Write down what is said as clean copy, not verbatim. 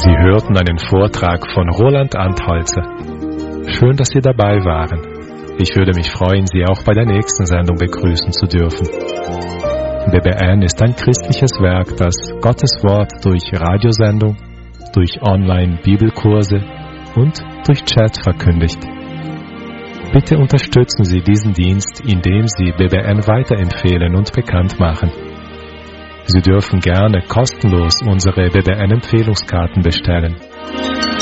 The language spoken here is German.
Sie hörten einen Vortrag von Roland Antholzer. Schön, dass Sie dabei waren. Ich würde mich freuen, Sie auch bei der nächsten Sendung begrüßen zu dürfen. BBN ist ein christliches Werk, das Gottes Wort durch Radiosendung, durch Online-Bibelkurse und durch Chat verkündigt. Bitte unterstützen Sie diesen Dienst, indem Sie BBN weiterempfehlen und bekannt machen. Sie dürfen gerne kostenlos unsere BBN-Empfehlungskarten bestellen.